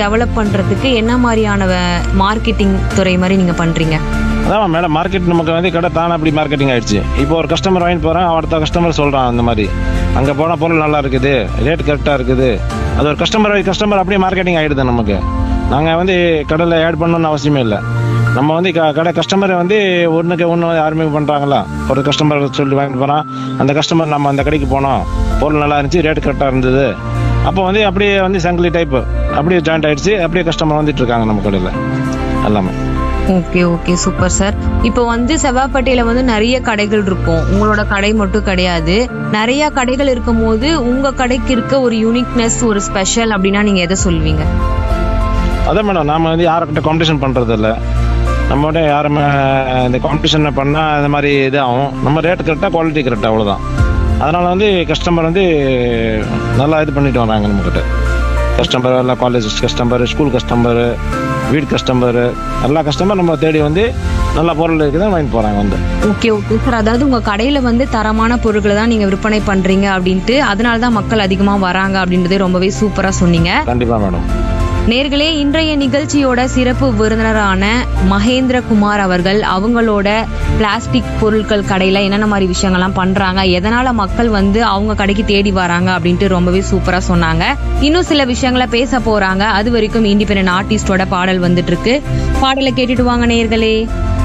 Develop பண்றதுக்கு என்ன மாதிரியான மார்க்கெட்டிங் துறை மாதிரி நீங்க பண்றீங்க? அதான் மேடம், மார்க்கெட் நமக்கு வந்து கடை தானே அப்படி மார்க்கெட்டிங் ஆயிடுச்சு. இப்போ ஒரு கஸ்டமர் வாங்கிட்டு போகிறான், அடுத்த கஸ்டமர் சொல்கிறான் அந்த மாதிரி அங்கே போனால் பொருள் நல்லா இருக்குது, ரேட் கரெக்டாக இருக்குது. அது ஒரு கஸ்டமர் அப்படியே மார்க்கெட்டிங் ஆகிடுது நமக்கு. நாங்கள் வந்து கடையில் ஆட் பண்ணணும்னு அவசியமே இல்லை. நம்ம வந்து கடை கஸ்டமரை வந்து ஒன்றுக்கு ஒன்று யாருமே பண்ணுறாங்களா, ஒரு கஸ்டமர் சொல்லி வாங்கிட்டு போகிறான், அந்த கஸ்டமர் நம்ம அந்த கடைக்கு போனோம், பொருள் நல்லா இருந்துச்சு, ரேட் கரெக்டாக இருந்தது, அப்போ வந்து அப்படியே வந்து சங்கிலி டைப்பு அப்படியே ஜாயிண்ட் ஆகிடுச்சு. அப்படியே கஸ்டமர் வந்துட்டு இருக்காங்க நம்ம கடையில் எல்லாமே. Okay okay, super sir. இப்போ வந்து செவ்வாப்பேட்டையில வந்து நிறைய கடைகள் இருக்கும், உங்களோட கடை மட்டும் கிடையாது. நிறைய கடைகள் இருக்கும் போது உங்க கடைக்கு இருக்க ஒரு யூனிக்னஸ், ஒரு ஸ்பெஷல் அப்படின்னா நீங்க எதை சொல்வீங்க? அதான் மேடம், நாம வந்து யாருக்கிட்ட காம்படிஷன் பண்றது இல்லை. நம்மகிட்ட யாருமே இந்த காம்படிஷன் பண்ணால் இந்த மாதிரி இது ஆகும். நம்ம ரேட் கரெக்டாக, குவாலிட்டி கரெக்டாக, அவ்வளோதான். அதனால வந்து கஸ்டமர் வந்து நல்லா இது பண்ணிட்டு வராங்க நம்மக்கிட்ட. கஸ்டமர் எல்லாம் காலேஜ் கஸ்டமர், ஸ்கூல் கஸ்டமர், வீடு கஸ்டமர், எல்லா கஸ்டமர் நம்ம தேடி வந்து நல்ல பொருள் இருக்குதான் வாங்கிட்டு போறாங்க வந்து. Okay okay sir. அதாவது உங்க கடையில வந்து தரமான பொருட்களை தான் நீங்க விற்பனை பண்றீங்க அப்படின்ட்டு, அதனாலதான் மக்கள் அதிகமா வராங்க அப்படின்றதே ரொம்பவே சூப்பரா சொன்னீங்க. கண்டிப்பா மேடம். நேர்களே, இன்றைய நிகழ்ச்சியோட சிறப்பு விருந்தினரான மகேந்திரகுமார் அவர்கள் அவங்களோட பிளாஸ்டிக் பொருட்கள் கடையில என்னென்ன மாதிரி விஷயங்கள்லாம் பண்றாங்க, எதனால மக்கள் வந்து அவங்க கடைக்கு தேடி வராங்க அப்படின்ட்டு ரொம்பவே சூப்பரா சொன்னாங்க. இன்னும் சில விஷயங்களை பேச போறாங்க. அது வரைக்கும் இண்டிபெண்டன்ட் ஆர்டிஸ்டோட பாடல் வந்துட்டு இருக்கு. பாடலை கேட்டுட்டு வாங்க நேர்களே.